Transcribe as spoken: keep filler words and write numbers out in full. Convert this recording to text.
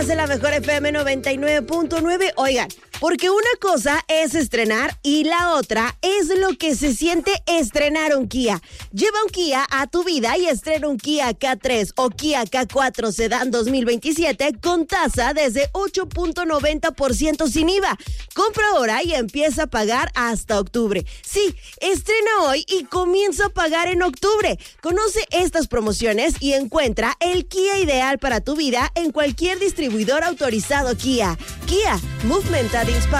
Estás en la mejor F M noventa y nueve punto nueve. Oigan, porque una cosa es estrenar y la otra es lo que se siente estrenar un Kia. Lleva un Kia a tu vida y estrena un Kia K tres o Kia K cuatro Sedan dos mil veintisiete con tasa desde ocho punto noventa por ciento sin I V A. Compra ahora y empieza a pagar hasta octubre. Sí, estrena hoy y comienza a pagar en octubre. Conoce estas promociones y encuentra el Kia ideal para tu vida en cualquier distribuidor autorizado Kia. Kia, Movement that inspires.